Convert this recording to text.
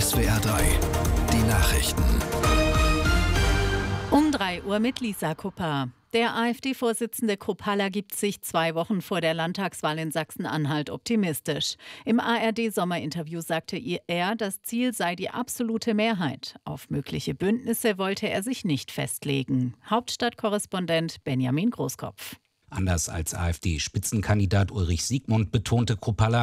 SWR 3, die Nachrichten. Um 3 Uhr mit Lisa Kupper. Der AfD-Vorsitzende Kruppalla gibt sich 2 Wochen vor der Landtagswahl in Sachsen-Anhalt optimistisch. Im ARD-Sommerinterview sagte er, das Ziel sei die absolute Mehrheit. Auf mögliche Bündnisse wollte er sich nicht festlegen. Hauptstadtkorrespondent Benjamin Großkopf. Anders als AfD-Spitzenkandidat Ulrich Siegmund betonte Kruppalla,